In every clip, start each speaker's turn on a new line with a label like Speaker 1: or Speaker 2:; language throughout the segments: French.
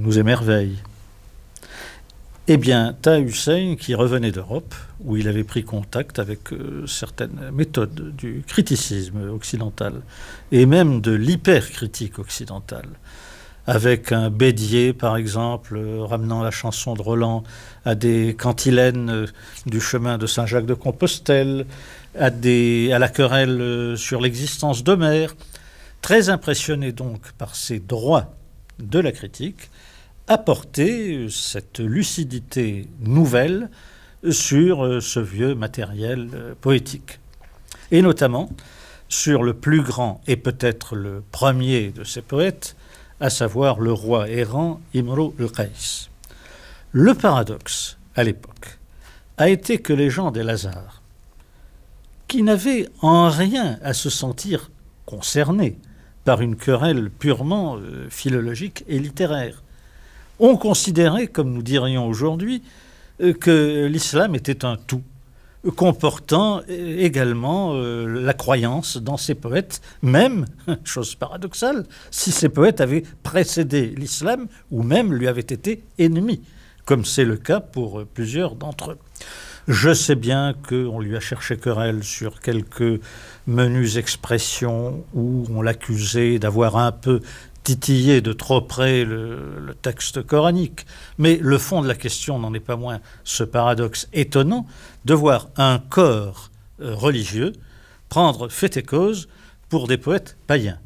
Speaker 1: nous émerveille. Eh bien, Taha Hussein, qui revenait d'Europe, où il avait pris contact avec certaines méthodes du criticisme occidental, et même de l'hypercritique occidentale, avec un Bédier, par exemple, ramenant la chanson de Roland à des cantilènes du chemin de Saint-Jacques-de-Compostelle, à la querelle sur l'existence d'Homère, très impressionné donc par ces droits de la critique, apporter cette lucidité nouvelle sur ce vieux matériel poétique. Et notamment sur le plus grand et peut-être le premier de ces poètes, à savoir le roi errant Imru al-Qays. Le paradoxe, à l'époque, a été que les gens d'El-Azhar, qui n'avaient en rien à se sentir concernés par une querelle purement philologique et littéraire, ont considéré, comme nous dirions aujourd'hui, que l'islam était un tout, comportant également la croyance dans ces poètes, même, chose paradoxale, si ces poètes avaient précédé l'islam ou même lui avaient été ennemis, comme c'est le cas pour plusieurs d'entre eux. Je sais bien qu'on lui a cherché querelle sur quelques menues expressions où on l'accusait d'avoir un peu titillé de trop près le texte coranique. Mais le fond de la question n'en est pas moins ce paradoxe étonnant de voir un corps religieux prendre fait et cause pour des poètes païens.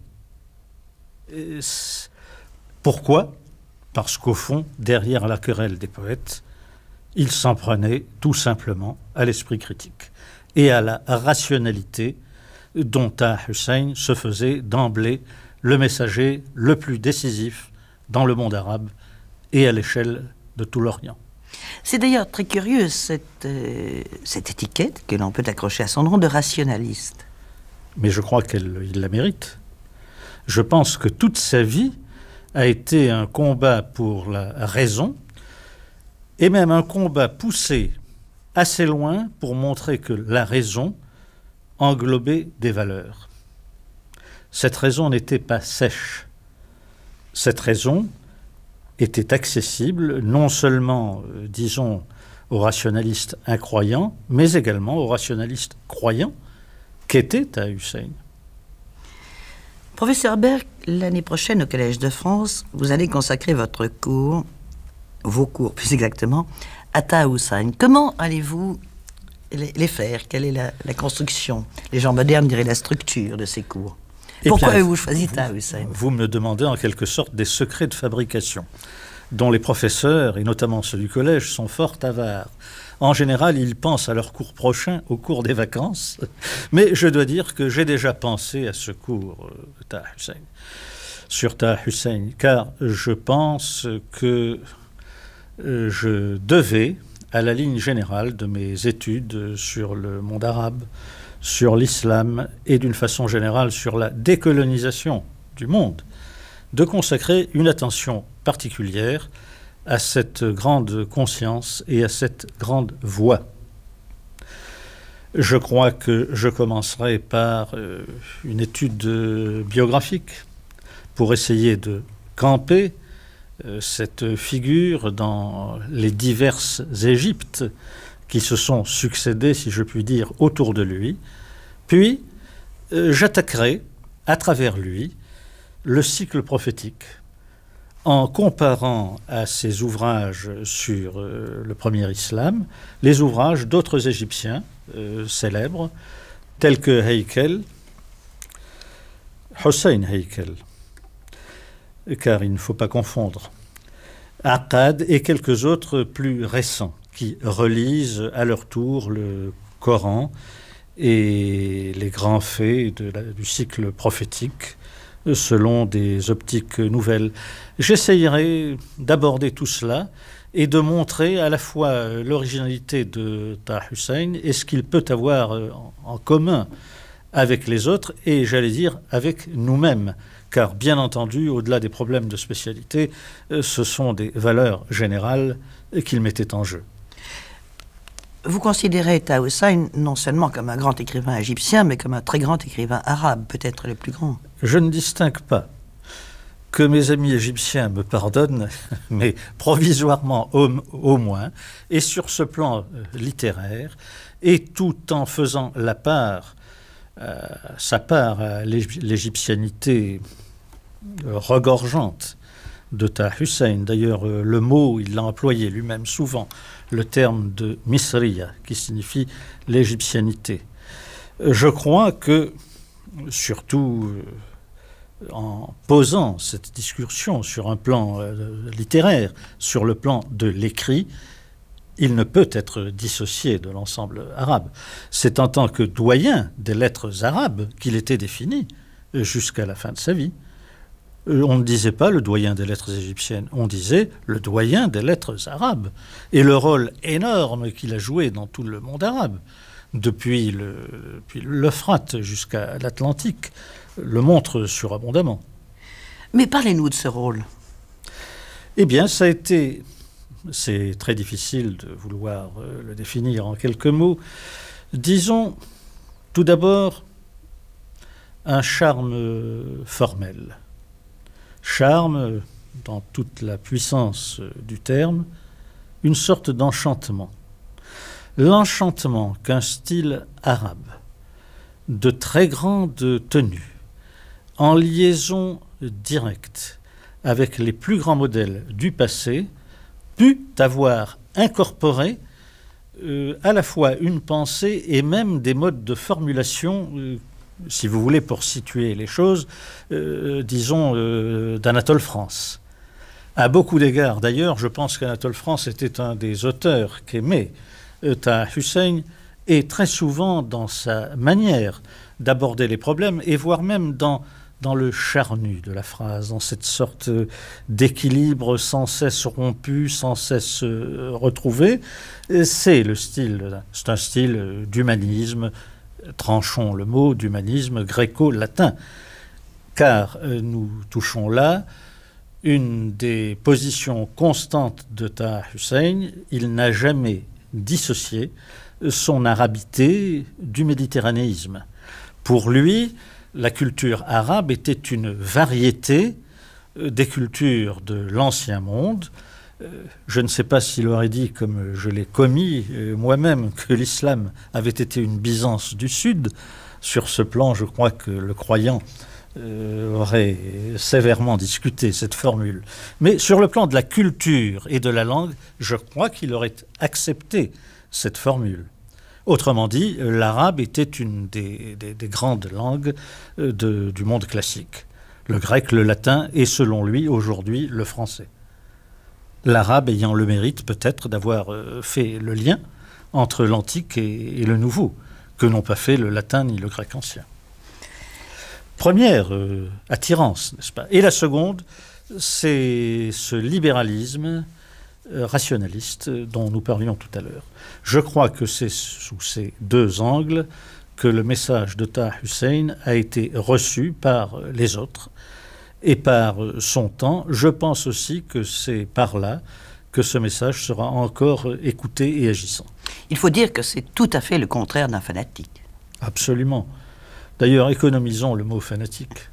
Speaker 1: Pourquoi ? Parce qu'au fond, derrière la querelle des poètes, il s'en prenait tout simplement à l'esprit critique et à la rationalité dont Taha Hussein se faisait d'emblée le messager le plus décisif dans le monde arabe et à l'échelle de tout l'Orient.
Speaker 2: C'est d'ailleurs très curieux cette étiquette que l'on peut accrocher à son nom de rationaliste.
Speaker 1: Mais je crois qu'il la mérite. Je pense que toute sa vie a été un combat pour la raison et même un combat poussé assez loin pour montrer que la raison englobait des valeurs. Cette raison n'était pas sèche. Cette raison était accessible non seulement, disons, aux rationalistes incroyants, mais également aux rationalistes croyants qu'était Taha Hussein.
Speaker 2: Professeur Berck, l'année prochaine au Collège de France, vous allez consacrer vos cours plus exactement, à Taha Hussein. Comment allez-vous les faire ? Quelle est la construction ? Les gens modernes diraient la structure de ces cours. Pourquoi avez-vous choisi Taha Hussein ?
Speaker 1: Vous me demandez en quelque sorte des secrets de fabrication, dont les professeurs, et notamment ceux du collège, sont fort avares. En général, ils pensent à leur cours prochain au cours des vacances, mais je dois dire que j'ai déjà pensé à ce cours Taha Hussein, sur Taha Hussein, car je pense que je devais, à la ligne générale de mes études sur le monde arabe, sur l'islam et d'une façon générale sur la décolonisation du monde, de consacrer une attention particulière à cette grande conscience et à cette grande voix. Je crois que je commencerai par une étude biographique pour essayer de camper cette figure dans les diverses Égyptes qui se sont succédées, si je puis dire, autour de lui. Puis, j'attaquerai, à travers lui, le cycle prophétique, en comparant à ses ouvrages sur le premier islam, les ouvrages d'autres Égyptiens célèbres, tels que Heikel, Hussein Heikel, car il ne faut pas confondre, Aqad et quelques autres plus récents, qui relisent à leur tour le Coran et les grands faits du cycle prophétique selon des optiques nouvelles. J'essayerai d'aborder tout cela et de montrer à la fois l'originalité de Taha Hussein et ce qu'il peut avoir en commun avec les autres et, j'allais dire, avec nous-mêmes. Car, bien entendu, au-delà des problèmes de spécialité, ce sont des valeurs générales qu'il mettait en jeu.
Speaker 2: Vous considérez Taha Hussein non seulement comme un grand écrivain égyptien, mais comme un très grand écrivain arabe, peut-être le plus grand.
Speaker 1: Je ne distingue pas. Que mes amis égyptiens me pardonnent, mais provisoirement au moins, et sur ce plan littéraire, et tout en faisant sa part à l'égyptianité regorgeante de Taha Hussein. D'ailleurs, le mot, il l'a employé lui-même souvent, le terme de Misriya, qui signifie l'égyptianité. Je crois que, surtout en posant cette discussion sur un plan littéraire, sur le plan de l'écrit, il ne peut être dissocié de l'ensemble arabe. C'est en tant que doyen des lettres arabes qu'il était défini jusqu'à la fin de sa vie. On ne disait pas le doyen des lettres égyptiennes, on disait le doyen des lettres arabes. Et le rôle énorme qu'il a joué dans tout le monde arabe, depuis l'Euphrate jusqu'à l'Atlantique, le montre surabondamment.
Speaker 2: Mais parlez-nous de ce rôle.
Speaker 1: Eh bien, c'est très difficile de vouloir le définir en quelques mots. Disons, tout d'abord, un charme formel. Charme, dans toute la puissance du terme, une sorte d'enchantement. L'enchantement qu'un style arabe, de très grande tenue, en liaison directe avec les plus grands modèles du passé, put avoir incorporé à la fois une pensée et même des modes de formulation, si vous voulez, pour situer les choses, disons, d'Anatole France. À beaucoup d'égards, d'ailleurs, je pense qu'Anatole France était un des auteurs qu'aimait Taha Hussein, et très souvent dans sa manière d'aborder les problèmes, et voire même dans le charnu de la phrase, dans cette sorte d'équilibre sans cesse rompu, sans cesse retrouvé. C'est un style d'humanisme, tranchons le mot, d'humanisme gréco-latin, car nous touchons là une des positions constantes de Taha Hussein. Il n'a jamais dissocié son arabité du méditerranéisme. Pour lui, la culture arabe était une variété des cultures de l'Ancien Monde. Je ne sais pas s'il aurait dit, comme je l'ai commis moi-même, que l'islam avait été une Byzance du Sud. Sur ce plan, je crois que le croyant aurait sévèrement discuté cette formule. Mais sur le plan de la culture et de la langue, je crois qu'il aurait accepté cette formule. Autrement dit, l'arabe était une des grandes langues du monde classique. Le grec, le latin et, selon lui, aujourd'hui, le français. L'arabe ayant le mérite peut-être d'avoir fait le lien entre l'antique et le nouveau, que n'ont pas fait le latin ni le grec ancien. Première attirance, n'est-ce pas? Et la seconde, c'est ce libéralisme rationaliste dont nous parlions tout à l'heure. Je crois que c'est sous ces deux angles que le message de Taha Hussein a été reçu par les autres et par son temps. Je pense aussi que c'est par là que ce message sera encore écouté et agissant.
Speaker 2: Il faut dire que c'est tout à fait le contraire d'un fanatique.
Speaker 1: Absolument. D'ailleurs, économisons le mot fanatique.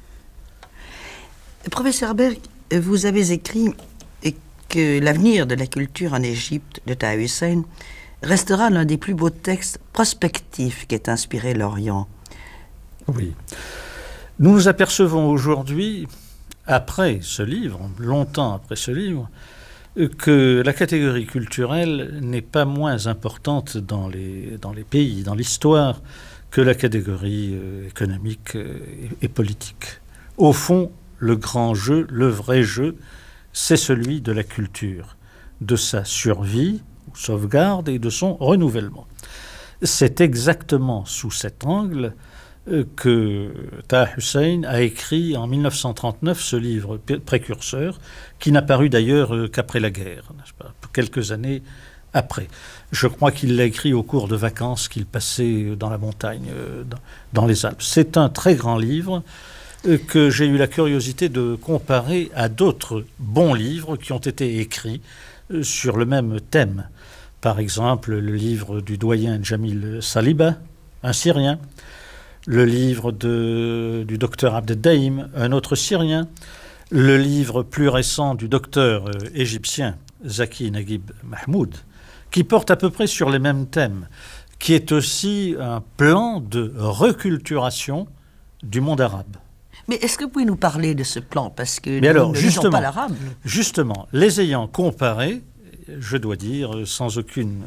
Speaker 2: Professeur Berg, vous avez écrit que l'avenir de la culture en Égypte de Taha Hussein restera l'un des plus beaux textes prospectifs qu'ait inspiré l'Orient.
Speaker 1: Oui. Nous nous apercevons aujourd'hui, après ce livre, longtemps après ce livre, que la catégorie culturelle n'est pas moins importante dans les pays, dans l'histoire, que la catégorie économique et politique. Au fond, le grand jeu, le vrai jeu, c'est celui de la culture, de sa survie, sauvegarde et de son renouvellement. C'est exactement sous cet angle que Taha Hussein a écrit en 1939 ce livre précurseur, qui n'a paru d'ailleurs qu'après la guerre, n'est-ce pas, quelques années après. Je crois qu'il l'a écrit au cours de vacances qu'il passait dans la montagne, dans les Alpes. C'est un très grand livre que j'ai eu la curiosité de comparer à d'autres bons livres qui ont été écrits sur le même thème. Par exemple, le livre du doyen Jamil Saliba, un Syrien, le livre du docteur Abdel Daïm, un autre Syrien, le livre plus récent du docteur égyptien Zaki Naguib Mahmoud, qui porte à peu près sur les mêmes thèmes, qui est aussi un plan de reculturation du monde arabe.
Speaker 2: Mais est-ce que vous pouvez nous parler de ce plan? Parce que
Speaker 1: Mais
Speaker 2: nous
Speaker 1: alors,
Speaker 2: ne lisons pas l'arabe.
Speaker 1: Justement, les ayant comparés, je dois dire, sans aucune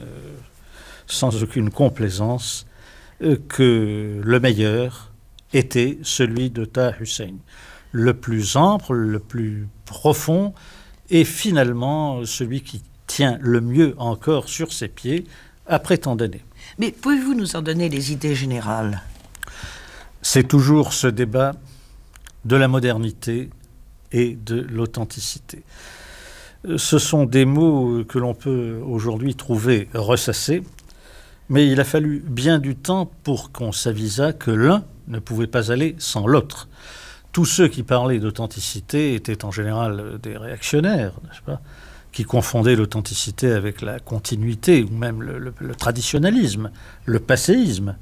Speaker 1: complaisance, que le meilleur était celui de Taha Hussein. Le plus ample, le plus profond, et finalement celui qui tient le mieux encore sur ses pieds après tant d'années.
Speaker 2: Mais pouvez-vous nous en donner des idées générales?
Speaker 1: C'est toujours ce débat de la modernité et de l'authenticité. Ce sont des mots que l'on peut aujourd'hui trouver ressassés, mais il a fallu bien du temps pour qu'on s'avisât que l'un ne pouvait pas aller sans l'autre. Tous ceux qui parlaient d'authenticité étaient en général des réactionnaires, n'est-ce pas, qui confondaient l'authenticité avec la continuité, ou même le traditionnalisme, le passéisme.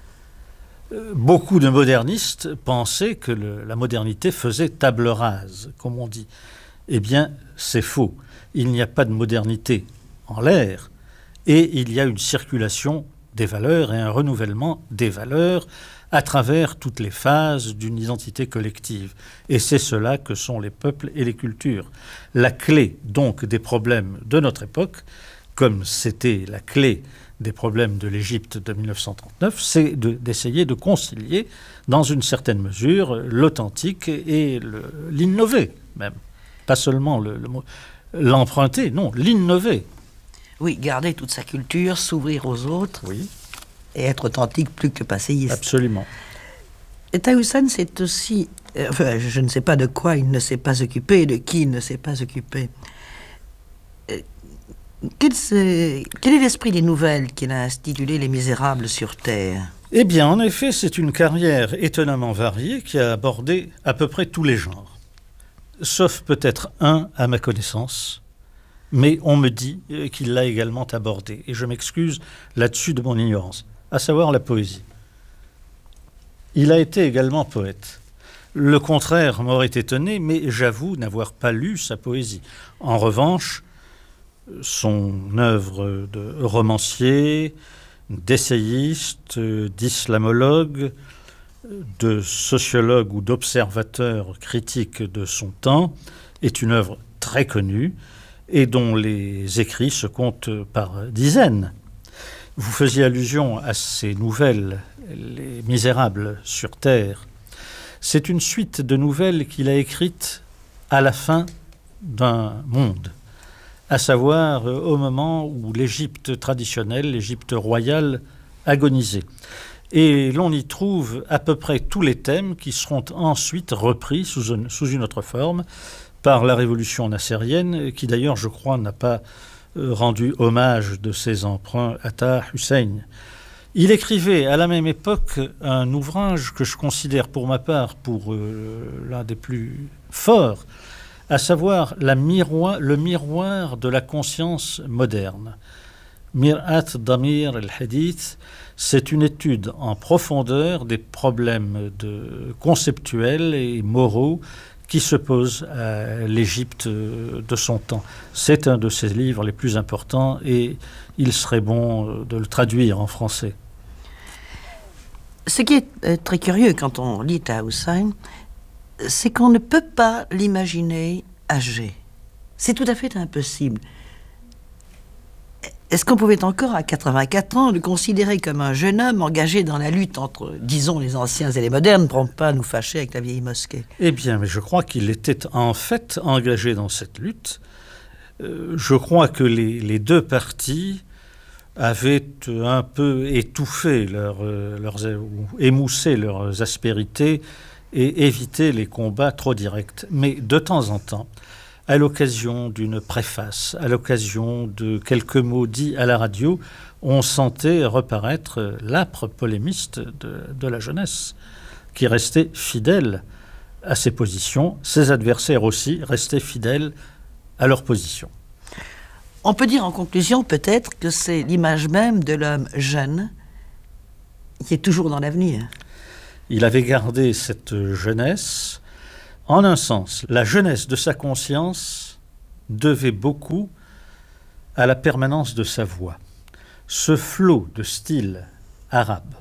Speaker 1: Beaucoup de modernistes pensaient que la modernité faisait table rase, comme on dit. Eh bien, c'est faux. Il n'y a pas de modernité en l'air, et il y a une circulation des valeurs et un renouvellement des valeurs à travers toutes les phases d'une identité collective. Et c'est cela que sont les peuples et les cultures. La clé, donc, des problèmes de notre époque, comme c'était la clé des problèmes de l'Égypte de 1939, c'est d'essayer de concilier, dans une certaine mesure, l'authentique et l'innové, même. Pas seulement l'emprunter, non, l'innover.
Speaker 2: Oui, garder toute sa culture, s'ouvrir aux autres.
Speaker 1: Oui.
Speaker 2: Et être authentique plus que passéiste.
Speaker 1: Absolument.
Speaker 2: Et Taha Hussein, c'est aussi... je ne sais pas de quoi il ne s'est pas occupé, de qui il ne s'est pas occupé. Quel est l'esprit des nouvelles qu'il a intitulé Les Misérables sur Terre?
Speaker 1: Eh bien, en effet, c'est une carrière étonnamment variée qui a abordé à peu près tous les genres. Sauf peut-être un, à ma connaissance, mais on me dit qu'il l'a également abordé. Et je m'excuse là-dessus de mon ignorance, à savoir la poésie. Il a été également poète. Le contraire m'aurait étonné, mais j'avoue n'avoir pas lu sa poésie. En revanche, son œuvre de romancier, d'essayiste, d'islamologue, de sociologue ou d'observateur critique de son temps est une œuvre très connue et dont les écrits se comptent par dizaines. Vous faisiez allusion à ces nouvelles, Les Misérables sur Terre. C'est une suite de nouvelles qu'il a écrites à la fin d'un monde, à savoir au moment où l'Égypte traditionnelle, l'Égypte royale, agonisait. Et l'on y trouve à peu près tous les thèmes qui seront ensuite repris sous une autre forme par la révolution nassérienne, qui d'ailleurs, je crois, n'a pas rendu hommage de ses emprunts à Taha Hussein. Il écrivait à la même époque un ouvrage que je considère pour ma part pour l'un des plus forts, à savoir le miroir de la conscience moderne. Mir'at Damir al-Hadith, c'est une étude en profondeur des problèmes conceptuels et moraux qui se posent à l'Égypte de son temps. C'est un de ses livres les plus importants et il serait bon de le traduire en français.
Speaker 2: Ce qui est très curieux quand on lit Taha Hussein, c'est qu'on ne peut pas l'imaginer âgé. C'est tout à fait impossible. Est-ce qu'on pouvait encore, à 84 ans, le considérer comme un jeune homme engagé dans la lutte entre, disons, les anciens et les modernes, pour ne pas nous fâcher avec la vieille mosquée?
Speaker 1: Eh bien, mais je crois qu'il était en fait engagé dans cette lutte. Je crois que les deux partis avaient un peu étouffé émoussé leurs aspérités et évité les combats trop directs. Mais de temps en temps, à l'occasion d'une préface, à l'occasion de quelques mots dits à la radio, on sentait reparaître l'âpre polémiste de la jeunesse, qui restait fidèle à ses positions. Ses adversaires aussi restaient fidèles à leurs positions.
Speaker 2: On peut dire en conclusion peut-être que c'est l'image même de l'homme jeune qui est toujours dans l'avenir.
Speaker 1: Il avait gardé cette jeunesse, En un sens, la jeunesse de sa conscience devait beaucoup à la permanence de sa voix. Ce flot de style arabe,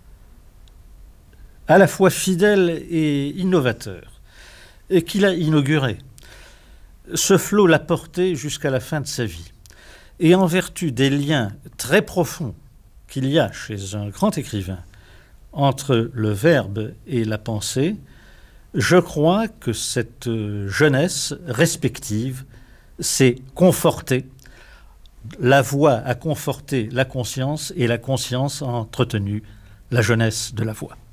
Speaker 1: à la fois fidèle et innovateur, et qu'il a inauguré, ce flot l'a porté jusqu'à la fin de sa vie. Et en vertu des liens très profonds qu'il y a chez un grand écrivain entre le verbe et la pensée, je crois que cette jeunesse respective s'est confortée. La voix a conforté la conscience et la conscience a entretenu la jeunesse de la voix.